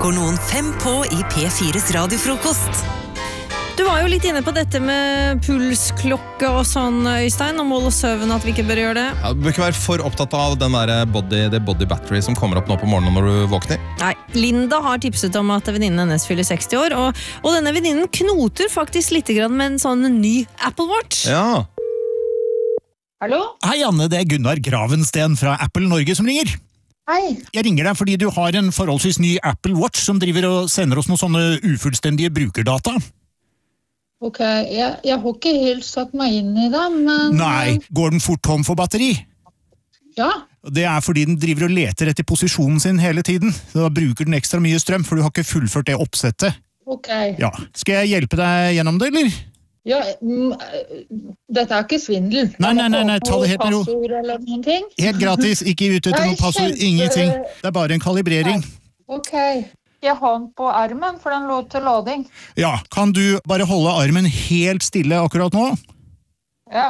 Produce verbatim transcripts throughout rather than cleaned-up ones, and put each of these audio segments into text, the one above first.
går noen fem på i P fires radiofrokost. Du var jo litt inne på dette med pulsklokke og sånn, Øystein, og mål og søvn, at vi ikke bør gjøre det. Ja, du bør ikke være for opptatt av den der body, det body battery som kommer opp nå på morgenen når du våkner. Nei, Linda har tipset om at venninnen hennes fyller seksti år, og, og denne venninnen knoter faktisk litt grann med en sånn ny Apple Watch. Ja. Hallo? Hei Anne, det er Gunnar Gravensten fra Apple Norge som ringer. Hei. Jeg ringer deg fordi du har en forholdsvis ny Apple Watch som driver og sender oss noen sånne ufullstendige brukerdata. Ok, jeg, jeg har ikke helt satt meg inn i det, men... Nei, går den fort tom for batteri? Ja. Det er fordi den driver og leter etter posisjonen sin hele tiden. Da bruker den ekstra mye strøm, for du har ikke fullført det oppsettet. Ok. Ja. Skal jeg hjelpe deg gjennom det, eller? Ja, mm, dette er ikke svindel. Nei, nei, nei, nei, ta det helt med ro. Passord eller noen ting? Helt gratis, ikke ute etter Nei, noen passord, kjempe- ingenting. Det er bare en kalibrering. Ok. Jeg har den på armen, for den lå til lading. Ja, kan du bare holde armen helt stille akkurat nå? Ja.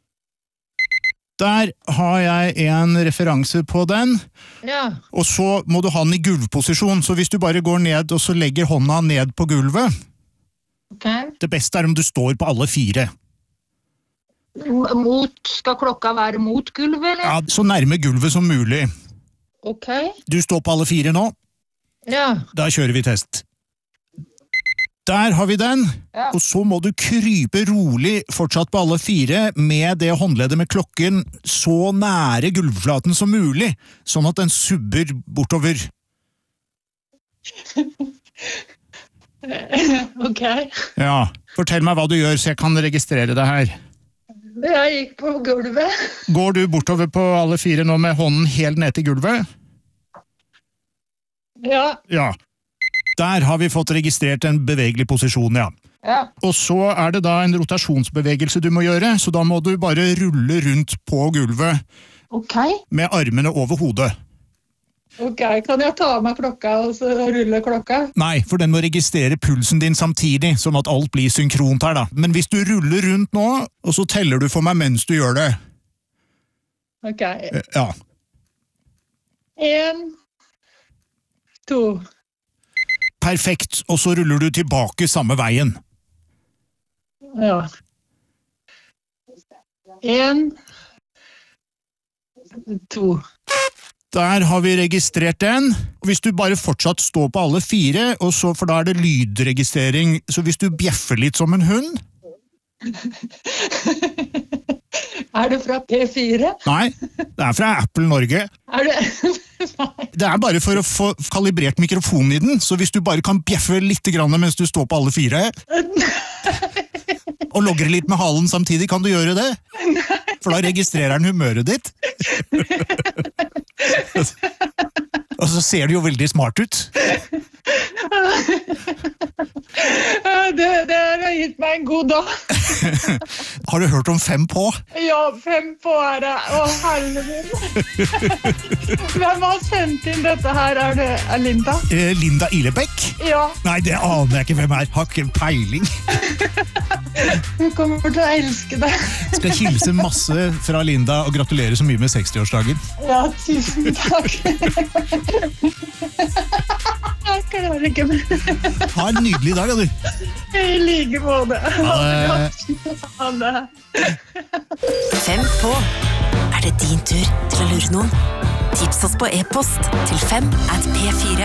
Der har jeg en referanse på den, Ja. og så må du ha den i gulvposisjon, så hvis du bare går ned og så legger hånda ned på gulvet, Ok. det beste er om du står på alle fire. Mot, skal klokka være mot gulvet, eller? Ja, så nærme gulvet som mulig. Ok. Du står på alle fire nå, Ja. da kjører vi test. Der har vi den, Ja. og så må du krype rolig fortsatt på alle fire med det håndleddet med klokken så nære gulvflaten som mulig, sånn at den subber bortover. Ok. Ja, fortell meg hva du gjør så jeg kan registrere det her. Jeg gikk på gulvet. Går du bortover på alle fire nå med hånden helt ned til gulvet? Ja. Ja. Der har vi fått registrert en bevegelig posisjon, ja. Ja. Og så er det da en rotasjonsbevegelse du må gjøre, så da må du bare rulle rundt på gulvet Ok. med armene over hodet. Ok, kan jeg ta av meg klokka og så rulle klokka? Nei, for den må registrere pulsen din samtidig, sånn at alt blir synkront her da. Men hvis du ruller rundt nå, og så teller du for meg mens du gjør det. Ok. Eh, Ja. En, to. Perfekt, og så ruller du tilbake samme veien. Ja. En, to. Der har vi registrert den. Hvis du bare fortsatt står på alle fire, og så, for da er det lydregistrering, så hvis du bjeffer litt som en hund... Er det fra P fire? Nei, det er fra Apple Norge. Er det... Nei. Det er bare for å få kalibrert mikrofonen i den, så hvis du bare kan bjeffe litt grann mens du står på alle fire, og logre litt med halen samtidig, kan du gjøre det? For da registrerer den humøret ditt. Og så ser det jo veldig smart ut. Det, det har gitt meg en god dag. Har du hørt om fem på? Ja, fem på er det. Å, helvete. Hvem har sendt inn dette her? Er det er Linda? Eh, Linda Ilebekk? Ja, Nei, det aner jeg ikke hvem er. Har ikke peiling. hun kommer til å elske det. Skal hilse masse fra Linda og gratulere så mye med sekstiårsdagen. Ja, tusen takk. Jeg klarer ikke mer. Ha en nydelig dag, da, du. I like måte. Ha det. Ha det. Fem på. Er det din tur til å lure noen? Tips oss på e-post til fem at p fire